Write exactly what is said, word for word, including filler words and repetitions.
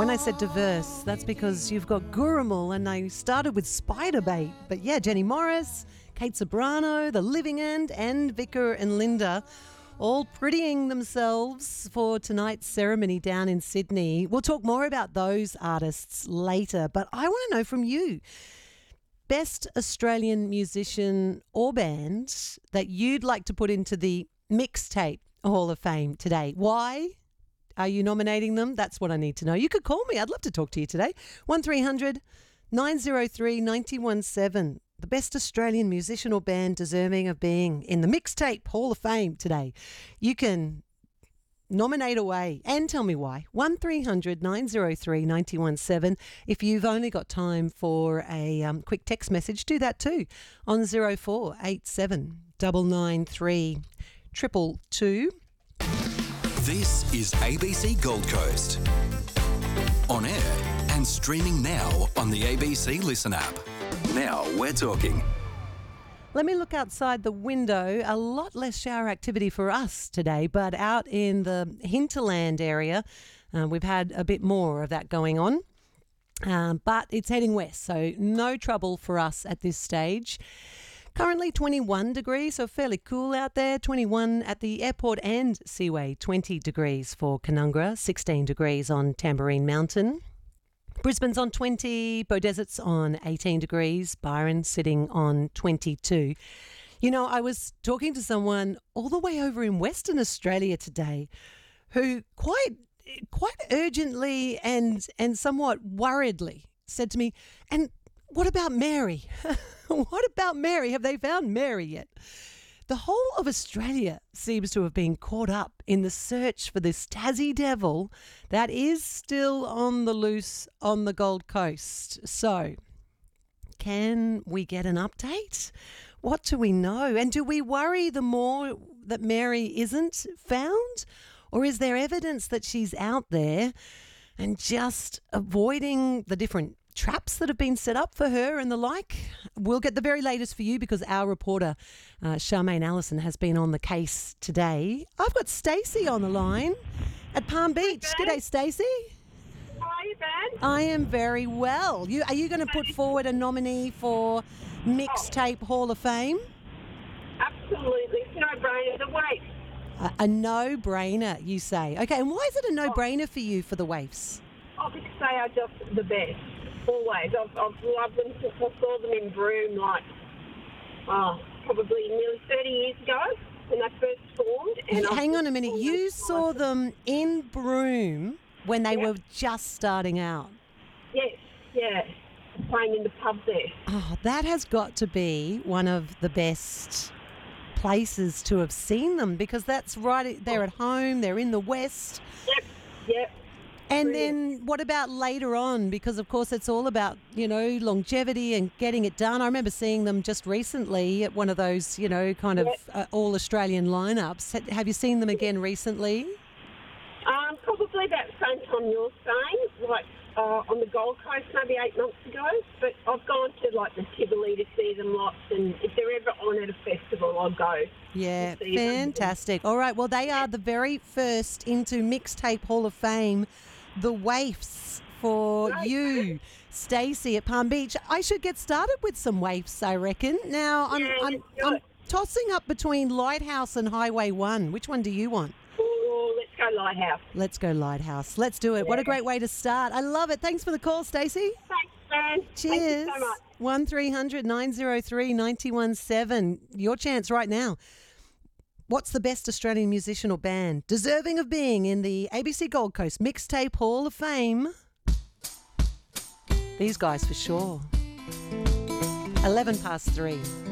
When I said diverse, that's because you've got Gurumul and they started with Spiderbait. But yeah, Jenny Morris, Kate Sobrano, The Living End, and Vicar and Linda all prettying themselves for tonight's ceremony down in Sydney. We'll talk more about those artists later, but I want to know from you, best Australian musician or band that you'd like to put into the Mixtape Hall of Fame today. Why are you nominating them? That's what I need to know. You could call me. I'd love to talk to you today. one three hundred nine oh three nine one seven. The best Australian musician or band deserving of being in the Mixtape Hall of Fame today. You can nominate away and tell me why. one three hundred nine oh three nine one seven. If you've only got time for a um, quick text message, do that too on zero four eight seven nine nine three two two two. This is A B C Gold Coast. On air and streaming now on the A B C Listen app. Now we're talking. Let me look outside the window. A lot less shower activity for us today, but out in the hinterland area, uh, we've had a bit more of that going on. Um, but it's heading west, so no trouble for us at this stage. Currently twenty-one degrees, so fairly cool out there. twenty-one at the airport and Seaway, twenty degrees for Canungra, sixteen degrees on Tamborine Mountain. Brisbane's on twenty, Beaudesert's on eighteen degrees, Byron sitting on twenty-two. You know, I was talking to someone all the way over in Western Australia today who quite quite urgently and, and somewhat worriedly said to me, and what about Mary? What about Mary? Have they found Mary yet? The whole of Australia seems to have been caught up in the search for this Tassie devil that is still on the loose on the Gold Coast. So, can we get an update? What do we know? And do we worry the more that Mary isn't found? Or is there evidence that she's out there and just avoiding the different traps that have been set up for her and the like? We'll get the very latest for you because our reporter, uh, Charmaine Allison, has been on the case today. I've got Stacey on the line at Palm Beach. Hi, G'day, Stacey. How are you, Ben? I am very well. You, are you going to put forward a nominee for Mixtape Hall of Fame? Absolutely. It's no brainer. The weight. A, a no-brainer, you say. Okay, and why is it a no-brainer for you for the Waifs? Oh, because they are just the best. Always. I've, I've loved them since I saw them in Broome, like, oh, probably nearly thirty years ago when they first formed. And Hang I've on a minute. You saw them in Broome when they Yep. were just starting out. Yes, yeah. Playing in the pub there. Oh, that has got to be one of the best places to have seen them because that's right. They're at home. They're in the West. Yep, yep. And Brilliant. then what about later on? Because, of course, it's all about, you know, longevity and getting it done. I remember seeing them just recently at one of those, you know, kind of Yep. uh, all-Australian lineups. Ha- Have you seen them again recently? Um, probably about the same time you're saying, like uh, on the Gold Coast maybe eight months ago. But I've gone to, like, the Tivoli to see them lots, and if they're ever on at a festival, I'll go. Yeah, to see them. fantastic. All right, well, they are the very first into Mixtape Hall of Fame, the Waifs for Right. you, Stacey at Palm Beach. I should get started with some Waifs, I reckon. Now, I'm, Yeah, I'm, let's do I'm it. tossing up between Lighthouse and Highway one. Which one do you want? Oh, let's go Lighthouse. Let's go Lighthouse. Let's do it. What a Yeah. great way to start. I love it. Thanks for the call, Stacey. Thanks, Ben. Cheers. Thank you so much. one three hundred nine oh three nine one seven. Your chance right now. What's the best Australian musician or band deserving of being in the A B C Gold Coast Mixtape Hall of Fame? These guys for sure. eleven past three.